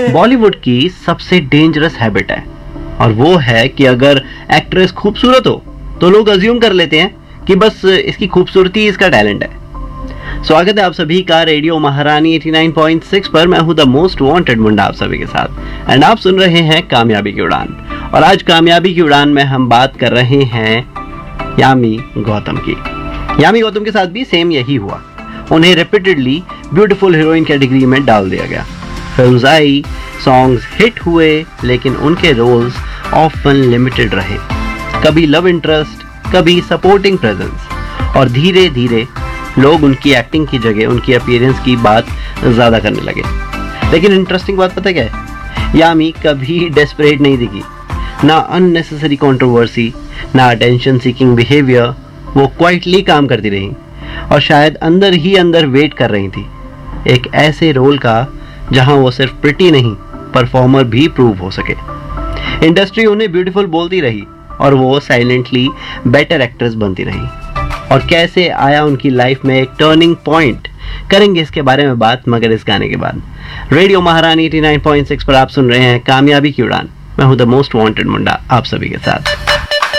बॉलीवुड की सबसे dangerous habit है, और वो है कि अगर एक्ट्रेस खूबसूरत हो तो लोग अज्यूम कर लेते हैं कि बस इसकी खूबसूरती इसका टैलेंट है। स्वागत है आप सभी का रेडियो महारानी 89.6 पर। मैं हूं द मोस्ट वांटेड मुंडा आप सभी के साथ, एंड आप सुन रहे हैं कामयाबी की उड़ान। और आज कामयाबी की उड़ान में हम बात कर रहे हैं यामी गौतम की। यामी गौतम के साथ भी सेम यही हुआ। उन्हें रिपीटेडली ब्यूटीफुल हीरोइन कैटेगरी में डाल दिया गया। फिल्म्स आई, सॉन्ग्स हिट हुए, लेकिन उनके रोल्स ऑफन लिमिटेड रहे। कभी लव इंटरेस्ट, कभी सपोर्टिंग प्रेजेंस, और धीरे धीरे लोग उनकी एक्टिंग की जगह उनकी अपीयरेंस की बात ज़्यादा करने लगे। लेकिन इंटरेस्टिंग बात पता क्या है? यामी कभी डेस्परेट नहीं दिखी, ना अननेसेसरी कंट्रोवर्सी, ना अटेंशन सीकिंग बिहेवियर। वो क्वाइटली काम करती रही और शायद अंदर ही अंदर वेट कर रही थी एक ऐसे रोल का जहां वो सिर्फ प्रिटी नहीं, परफॉर्मर भी प्रूव हो सके। इंडस्ट्री उन्हें ब्यूटीफुल बोलती रही और वो साइलेंटली बेटर एक्ट्रेस बनती रही। और कैसे आया उनकी लाइफ में एक टर्निंग पॉइंट, करेंगे इसके बारे में बात मगर इस गाने के बाद। रेडियो महारानी 89.6 पर आप सुन रहे हैं कामयाबी की उड़ान। मैं हूं द मोस्ट वांटेड मुंडा आप सभी के साथ।